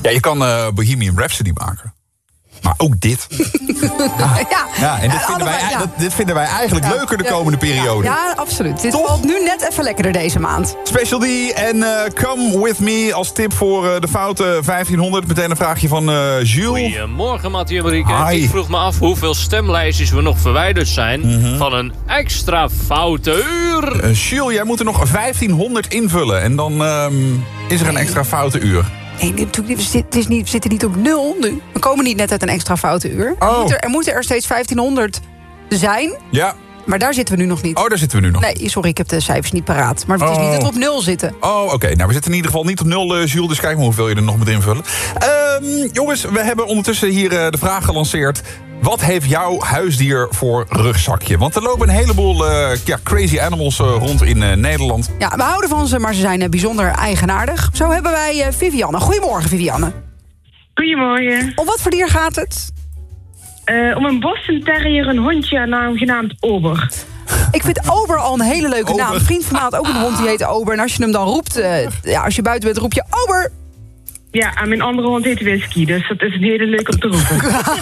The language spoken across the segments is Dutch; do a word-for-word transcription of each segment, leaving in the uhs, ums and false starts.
Ja, je kan uh, Bohemian Rhapsody maken. Maar ook dit. Ja, ja. ja en dit, ja, vinden wij, ja. dat, dit vinden wij eigenlijk ja. leuker de komende ja. periode. Ja, absoluut. Dit Toch? valt nu net even lekkerder deze maand. Special D en uh, Come With Me als tip voor uh, de foute vijftienhonderd. Meteen een vraagje van uh, Jules. Goedemorgen, Mattie en Marieke. Ik vroeg me af hoeveel stemlijstjes we nog verwijderd zijn... Mm-hmm. van een extra foute uur. Uh, Jules, jij moet er nog vijftienhonderd invullen. En dan um, is er een extra foute uur. Nee, natuurlijk, het is niet, we zitten niet op nul nu. We komen niet net uit een extra foute uur. Oh. Er, moeten, er moeten er steeds vijftienhonderd zijn. Ja. Maar daar zitten we nu nog niet. Oh, daar zitten we nu nog. Nee, sorry, ik heb de cijfers niet paraat. Maar het is oh. niet dat we op nul zitten. Oh, oké. Okay. Nou, we zitten in ieder geval niet op nul, uh, Jules. Dus kijk maar hoeveel je er nog moet invullen. Um, jongens, we hebben ondertussen hier uh, de vraag gelanceerd. Wat heeft jouw huisdier voor rugzakje? Want er lopen een heleboel uh, ja, crazy animals uh, rond in uh, Nederland. Ja, we houden van ze, maar ze zijn uh, bijzonder eigenaardig. Zo hebben wij uh, Vivianne. Goedemorgen, Vivianne. Goedemorgen. Om wat voor dier gaat het? Uh, om een Boston Terrier, een hondje naam genaamd Ober. Ik vind Ober al een hele leuke Ober. naam. Een vriend van mij had ook een hond die heet Ober. En als je hem dan roept, uh, ja, als je buiten bent, roep je Ober. Ja, en mijn andere hond heet Whisky, dus dat is een hele leuk om te roepen.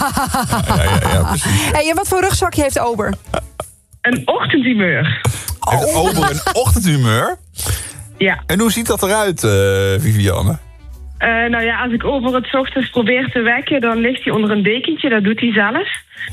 ja, ja, ja, precies. Hey, en wat voor rugzakje heeft Ober? Een ochtendhumeur. Heeft Oh. Ober een ochtendhumeur? Ja. En hoe ziet dat eruit, uh, Vivianne? Uh, nou ja, als ik Ober het 's ochtends probeer te wekken, dan ligt hij onder een dekentje, dat doet hij zelf.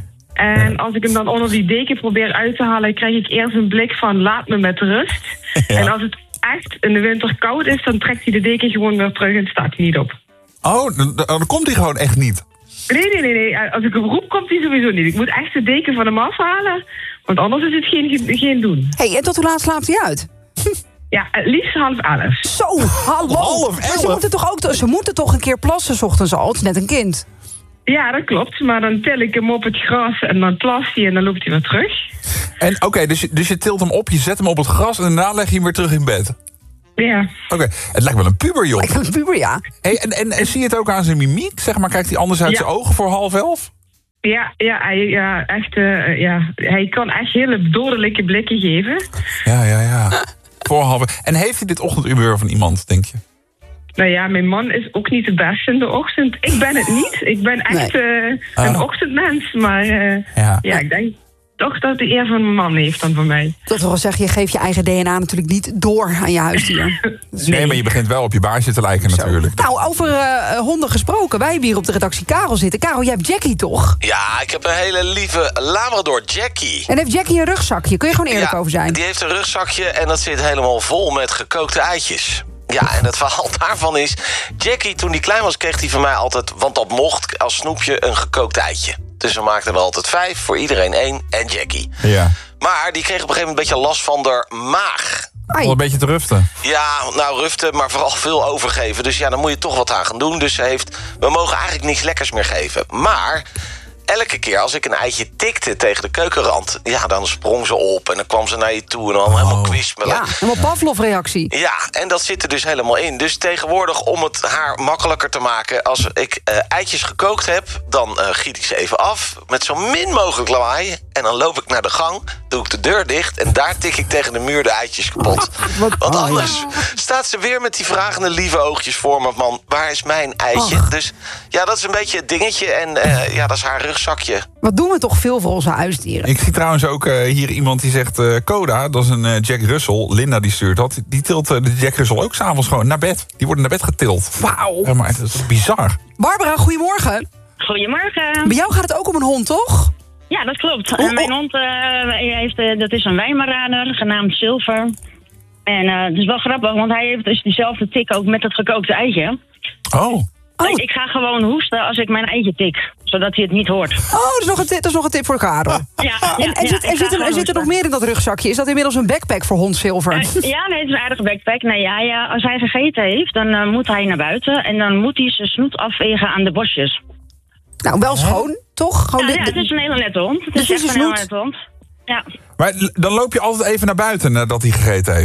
En als ik hem dan onder die deken probeer uit te halen, krijg ik eerst een blik van laat me met rust. Ja. En als het echt in de winter koud is, dan trekt hij de deken gewoon weer terug en staat hij niet op. Oh, dan, dan komt hij gewoon echt niet? Nee, nee, nee, nee. Als ik hem roep, komt hij sowieso niet. Ik moet echt de deken van hem afhalen, want anders is het geen, geen doen. Hey, en tot hoe laat slaapt hij uit? Ja, het liefst half elf. Zo, hallo. Half elf? Maar ze moeten toch ook ze moeten toch een keer plassen 's ochtends al? Het is net een kind. Ja, dat klopt. Maar dan til ik hem op het gras en dan plast hij en dan loopt hij weer terug. En oké, okay, dus, dus je tilt hem op, je zet hem op het gras en daarna leg je hem weer terug in bed. Ja. Oké, okay. Het lijkt wel een puber, joh. Lijkt wel een puber, ja. Hey, en, en, en zie je het ook aan zijn mimiek? Zeg maar, kijkt hij anders uit ja. zijn ogen voor half elf? Ja, ja, hij, ja, echt, uh, ja, hij kan echt hele dodelijke blikken geven. Ja, ja, ja. Voor half elf. En heeft hij dit ochtendhumeur van iemand, denk je? Nou ja, mijn man is ook niet de beste in de ochtend. Ik ben het niet. Ik ben echt nee. uh, een uh. ochtendmens. Maar uh, ja. ja, ik denk toch dat de eer van mijn man heeft dan van mij. Dat wil wel zeggen, je geeft je eigen D N A natuurlijk niet door aan je huisdier. Nee, nee, maar je begint wel op je baasje te lijken Zo. natuurlijk. Nou, over uh, honden gesproken. Wij hebben hier op de redactie Karel zitten. Karel, jij hebt Jackie toch? Ja, ik heb een hele lieve Labrador, Jackie. En heeft Jackie een rugzakje? Kun je gewoon eerlijk ja, over zijn? Die heeft een rugzakje en dat zit helemaal vol met gekookte eitjes. Ja, en het verhaal daarvan is... Jackie, toen die klein was, kreeg hij van mij altijd... want dat mocht als snoepje een gekookt eitje. Dus we maakten er altijd vijf, voor iedereen één en Jackie. Ja. Maar die kreeg op een gegeven moment een beetje last van de maag. Al een beetje te ruften. Ja, nou ruften, maar vooral veel overgeven. Dus ja, dan moet je toch wat aan gaan doen. Dus ze heeft... We mogen eigenlijk niks lekkers meer geven. Maar... elke keer als ik een eitje tikte tegen de keukenrand... ja, dan sprong ze op en dan kwam ze naar je toe... en dan oh. helemaal kwispelen. Ja, helemaal Pavlov-reactie. Ja, en dat zit er dus helemaal in. Dus tegenwoordig, om het haar makkelijker te maken... als ik uh, eitjes gekookt heb, dan uh, giet ik ze even af... met zo min mogelijk lawaai. En dan loop ik naar de gang, doe ik de deur dicht... en daar tik ik tegen de muur de eitjes kapot. Want anders staat ze weer met die vragende lieve oogjes voor me... man, waar is mijn eitje? Oh. Dus ja, dat is een beetje het dingetje. En uh, ja, dat is haar rug. Zakje. Wat doen we toch veel voor onze huisdieren? Ik zie trouwens ook uh, hier iemand die zegt... Uh, Coda, dat is een uh, Jack Russell. Linda die stuurt dat. Die tilt uh, de Jack Russell ook s'avonds gewoon naar bed. Die worden naar bed getild. Wauw. Ja, maar dat is bizar. Barbara, goedemorgen. Goedemorgen. Bij jou gaat het ook om een hond, toch? Ja, dat klopt. Oh, oh. Mijn hond uh, heeft, uh, dat is een Weimaraner, genaamd Silver. En uh, het is wel grappig, want hij heeft dus diezelfde tik ook met het gekookte eitje. Oh. Oh. Ik, ik ga gewoon hoesten als ik mijn eitje tik, zodat hij het niet hoort. Oh, dat is nog een tip, dat is nog een tip voor Karel. Ja, ja, en en, ja, zit, en zit, er, er zit er nog meer in dat rugzakje? Is dat inmiddels een backpack voor hond Silver? Uh, ja, nee, het is een aardige backpack. Nee, ja, ja, als hij gegeten heeft, dan uh, moet hij naar buiten... en dan moet hij zijn snoet afvegen aan de bosjes. Nou, wel schoon, toch? Gewoon ja, de, ja, het is een hele nette hond. Het is echt een hele nette hond. Ja. Maar dan loop je altijd even naar buiten nadat hij gegeten heeft?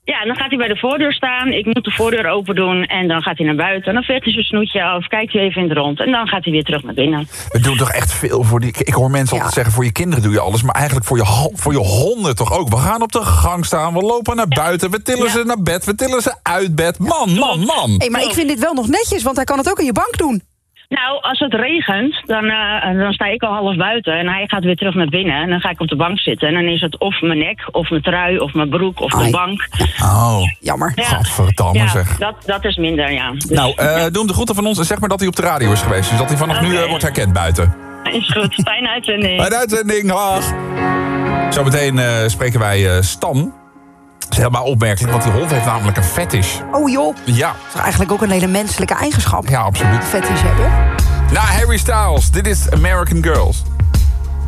Ja, en dan gaat hij bij de voordeur staan. Ik moet de voordeur open doen. En dan gaat hij naar buiten. En dan veegt hij zijn snoetje af. Kijkt hij even in het rond. En dan gaat hij weer terug naar binnen. We doen toch echt veel voor die... Ik hoor mensen Ja. altijd zeggen, voor je kinderen doe je alles. Maar eigenlijk voor je, ho- voor je honden toch ook. We gaan op de gang staan. We lopen naar buiten. We tillen Ja. ze naar bed. We tillen ze uit bed. Man, man, man. Hey, maar ik vind dit wel nog netjes, want hij kan het ook aan je bank doen. Nou, als het regent, dan, uh, dan sta ik al half buiten. En hij gaat weer terug naar binnen. En dan ga ik op de bank zitten. En dan is het of mijn nek, of mijn trui, of mijn broek, of Ai. de bank. Oh, Jammer. Ja. gadverdamme Ja, zeg. dat, dat is minder, ja. Dus, Nou, eh, doe hem de groeten van ons en zeg maar dat hij op de radio is geweest. Dus dat hij vanaf nu Oké. eh, wordt herkend buiten. is goed. Fijne uitzending. Bij de uitzending, dag. Zometeen eh, spreken wij eh, Stan. Dat is helemaal opmerkelijk, want die hond heeft namelijk een fetish. Oh joh, dat Ja, is eigenlijk ook een hele menselijke eigenschap. ja, absoluut. Fetish hebben. Na Harry Styles, dit is American Girls.